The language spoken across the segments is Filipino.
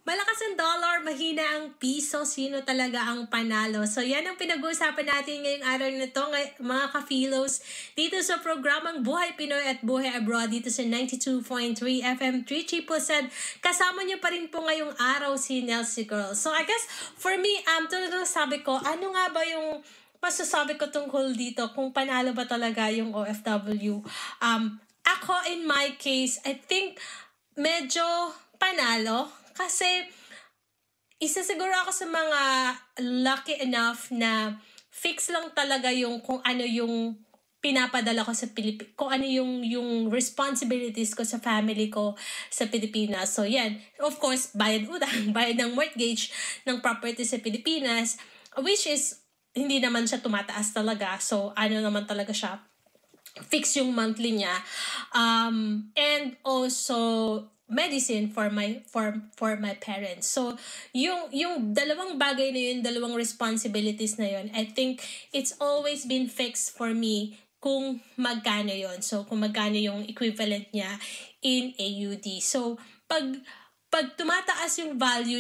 Malakas ang dollar, mahina ang piso, sino talaga ang panalo? So yan ang pinag-uusapan natin ngayong araw na ito, mga ka-philos, dito sa programang Buhay Pinoy at Buhay Abroad dito sa 92.3 FM 3 Kasama niyo pa rin po ngayong araw si Nelsie Girl. So I guess for me, tulad ng sabi ko, ano nga ba yung masasabi ko tungkol dito kung panalo ba talaga yung OFW? Ako in my case, I think medyo panalo. Kasi isa siguro ako sa mga lucky enough na fix lang talaga yung kung ano yung pinapadala ko sa Pilipinas, kung ano yung responsibilities ko sa family ko sa Pilipinas. So yan, of course, bayad utang, bayad ng mortgage ng property sa Pilipinas, which is hindi naman siya tumataas talaga. So ano naman talaga siya, fix yung monthly niya. And also medicine for my parents. So yung dalawang bagay na yun, dalawang responsibilities na yun, I think it's always been fixed for me kung magkano yun. So kung magkano yung equivalent niya in AUD. So pag tumataas yung value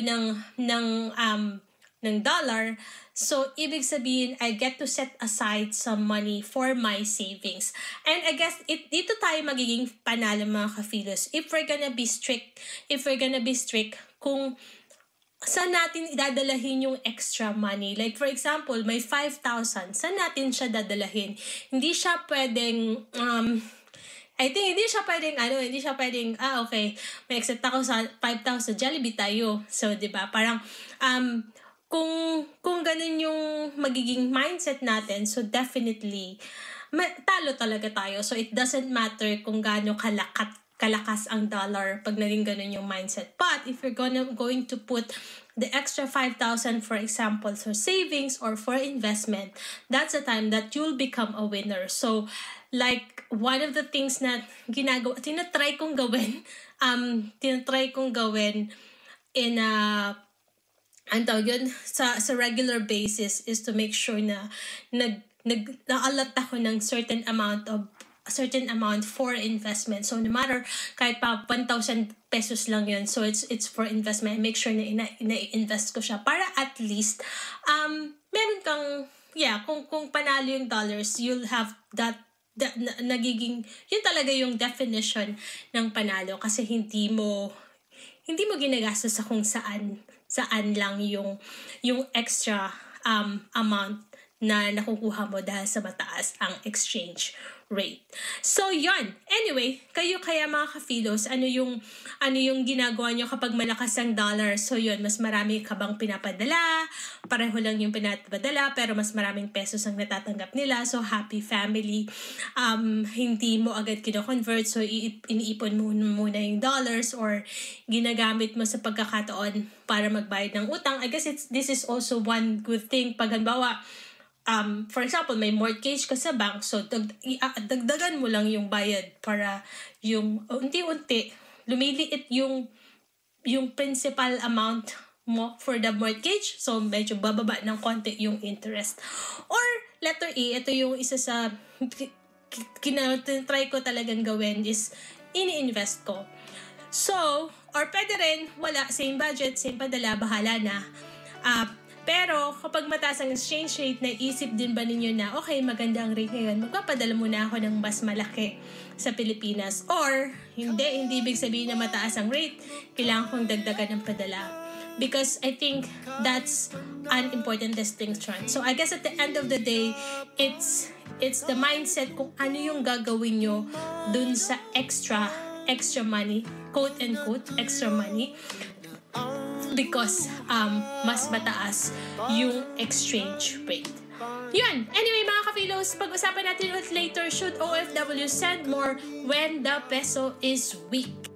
ng dollar, so ibig sabihin I get to set aside some money for my savings. And I guess dito tayo magiging panalo mga ka-philos if we're gonna be strict kung saan natin idadalahin yung extra money. Like for example, may 5,000, saan natin siya dadalahin? Hindi siya pwedeng I think hindi siya pwedeng, okay, may accept ako sa 5,000, Jollibee tayo. So, di ba? Parang, kung ganun yung magiging mindset natin, so definitely, talo talaga tayo. So, it doesn't matter kung gaano kalakas ang dollar pag naging ganun yung mindset. But, if you're going to put the extra 5,000, for example, for savings or for investment, that's the time that you'll become a winner. So, like, one of the things na tinatry kong gawin in sa regular basis is to make sure na na-allot ako ng certain amount for investment. So no matter kahit pa 1,000 pesos lang yun, so it's for investment. I make sure na ina-invest ko siya para at least meron kang kung panalo yung dollars, you'll have that nagiging yun talaga yung definition ng panalo, kasi hindi mo ginagastos sa kung saan lang yung extra amount na nakukuha mo dahil sa mataas ang exchange rate. So yon. Anyway, kayo kaya mga ka-philos, ano yung ginagawa nyo kapag malakas ang dollar? So yon, mas marami ka bang pinapadala? Pareho lang yung pinapadala pero mas maraming pesos ang natatanggap nila. So happy family. Hindi mo agad kino-convert, so iniipon mo muna yung dollars or ginagamit mo sa pagkakataon para magbayad ng utang. I guess this is also one good thing pag halimbawa for example, may mortgage ka sa bank, so dagdagan mo lang yung bayad para yung unti-unti lumiliit yung principal amount mo for the mortgage, so medyo bababa ng konti yung interest. Or letter E, ito yung isa sa try ko talagang gawin is ini-invest ko. So, or pwede rin, wala, same budget, same padala, bahala na. Pero kapag mataas ang exchange rate, naisip din ba ninyo na, okay, maganda ang rate ngayon, magpapadala muna ako ng mas malaki sa Pilipinas? Or, hindi ibig sabihin na mataas ang rate, kailangan kong dagdagan ng padala. Because I think that's an important distinction. So I guess at the end of the day, it's the mindset kung ano yung gagawin nyo dun sa extra money, quote and quote, extra money, because mas mataas yung exchange rate. Yun. Anyway, mga ka-philos, pag-usapan natin ulit later, should OFW send more when the peso is weak?